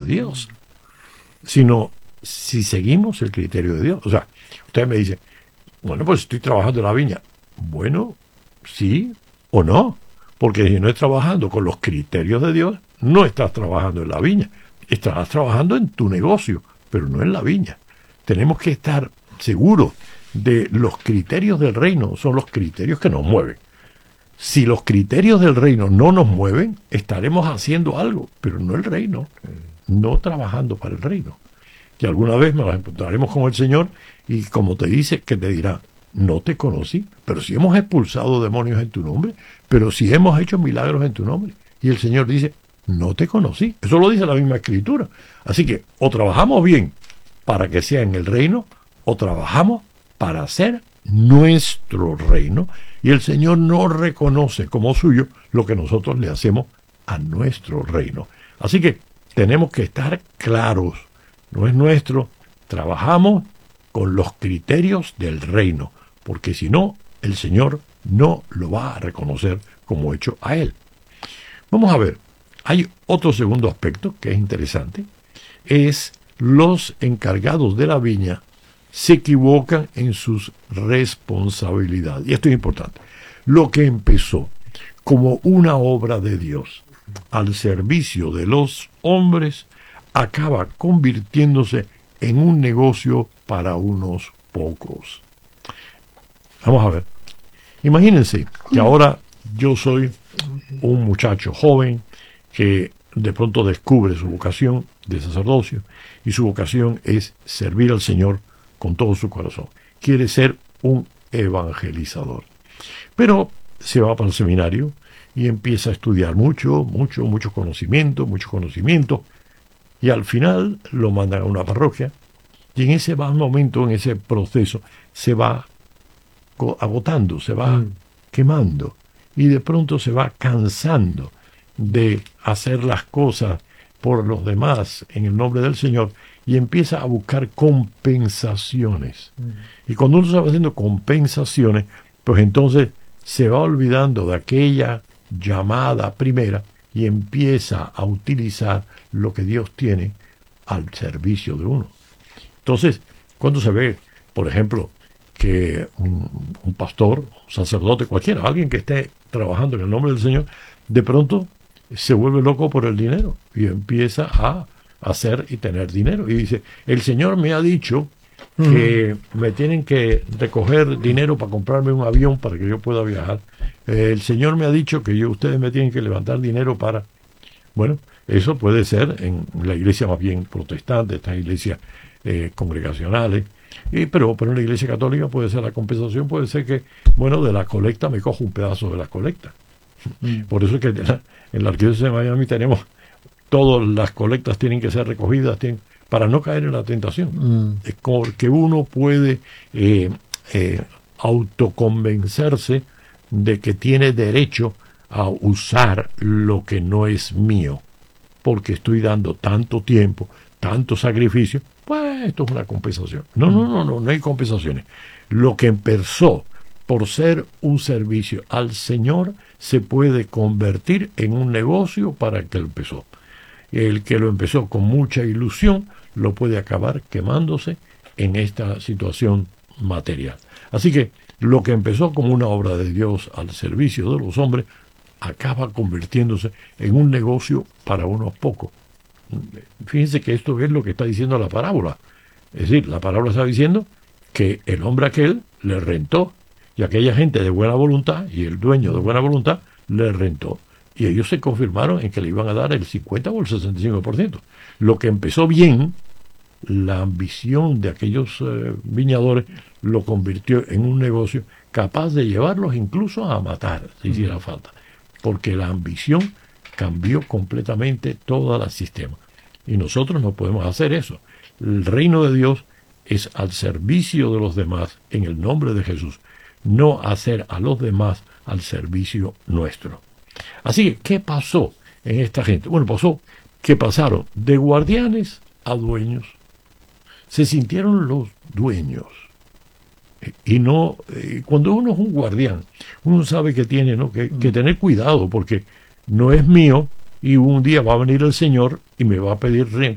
Dios, sino si seguimos el criterio de Dios. O sea, usted me dice, bueno, pues estoy trabajando en la viña. Bueno, sí o no, porque si no estás trabajando con los criterios de Dios, no estás trabajando en la viña. Estás trabajando en tu negocio, pero no en la viña. Tenemos que estar seguros de los criterios del reino, son los criterios que nos mueven. Si los criterios del reino no nos mueven, estaremos haciendo algo, pero no el reino, no trabajando para el reino. Que alguna vez nos encontraremos con el Señor y como te dice, que te dirá, no te conocí, pero si hemos expulsado demonios en tu nombre, pero si hemos hecho milagros en tu nombre. Y el Señor dice, no te conocí. Eso lo dice la misma Escritura. Así que o trabajamos bien para que sea en el reino, o trabajamos para hacer nuestro reino, y el Señor no reconoce como suyo lo que nosotros le hacemos a nuestro reino. Así que tenemos que estar claros, no es nuestro, trabajamos con los criterios del reino, porque si no, el Señor no lo va a reconocer como hecho a Él. Vamos a ver, hay otro segundo aspecto que es interesante, es los encargados de la viña se equivocan en sus responsabilidades. Y esto es importante. Lo que empezó como una obra de Dios al servicio de los hombres acaba convirtiéndose en un negocio para unos pocos. Vamos a ver. Imagínense que ahora yo soy un muchacho joven que de pronto descubre su vocación de sacerdocio y su vocación es servir al Señor con todo su corazón. Quiere ser un evangelizador. Pero se va para el seminario y empieza a estudiar mucho conocimiento, y al final lo mandan a una parroquia, y en ese momento, en ese proceso, se va agotando, se va quemando, y de pronto se va cansando de hacer las cosas por los demás en el nombre del Señor, y empieza a buscar compensaciones. Y cuando uno está haciendo compensaciones, pues entonces se va olvidando de aquella llamada primera y empieza a utilizar lo que Dios tiene al servicio de uno. Entonces, cuando se ve, por ejemplo, que un pastor, un sacerdote, cualquiera, alguien que esté trabajando en el nombre del Señor, de pronto se vuelve loco por el dinero y empieza a hacer y tener dinero. Y dice, el Señor me ha dicho que me tienen que recoger dinero para comprarme un avión para que yo pueda viajar. El Señor me ha dicho que ustedes me tienen que levantar dinero para... Bueno, eso puede ser en la iglesia más bien protestante, estas iglesias congregacionales, pero en la iglesia católica puede ser la compensación, puede ser que, bueno, de la colecta me cojo un pedazo de la colecta. Por eso es que en la arquidiócesis de Miami tenemos todas las colectas tienen que ser recogidas para no caer en la tentación. Es porque uno puede autoconvencerse de que tiene derecho a usar lo que no es mío, porque estoy dando tanto tiempo, tanto sacrificio, pues esto es una compensación. No hay compensaciones. Lo que empezó por ser un servicio al Señor se puede convertir en un negocio para el que lo empezó. El que lo empezó con mucha ilusión lo puede acabar quemándose en esta situación material. Así que lo que empezó como una obra de Dios al servicio de los hombres acaba convirtiéndose en un negocio para unos pocos. Fíjense que esto es lo que está diciendo la parábola. Es decir, la parábola está diciendo que el hombre aquel le rentó, y aquella gente de buena voluntad, y el dueño de buena voluntad, le rentó. Y ellos se confirmaron en que le iban a dar el 50 o el 65%. Lo que empezó bien, la ambición de aquellos viñadores lo convirtió en un negocio capaz de llevarlos incluso a matar, si hiciera falta. Porque la ambición cambió completamente todo el sistema. Y nosotros no podemos hacer eso. El reino de Dios es al servicio de los demás en el nombre de Jesús, no hacer a los demás al servicio nuestro. Así que, ¿qué pasó en esta gente? Bueno, pasó que pasaron de guardianes a dueños. Se sintieron los dueños. Y no, cuando uno es un guardián, uno sabe que tiene, ¿no?, que tener cuidado, porque no es mío y un día va a venir el Señor y me va a pedir